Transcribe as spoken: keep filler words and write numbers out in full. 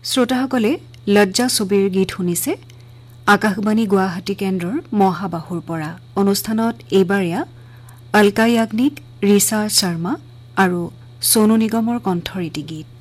শ্ৰোতাসকলে লজ্জা ছবিৰ গীত শুনিছে আকাশবাণী গুৱাহাটী কেন্দ্ৰৰ মহাবাহুৰ পৰা। অনুষ্ঠানত এইবাৰ ইয়া অলকা য়াগনিক, ৰিচা শৰ্মা আৰু সোনু নিগমৰ কণ্ঠৰীতি গীত।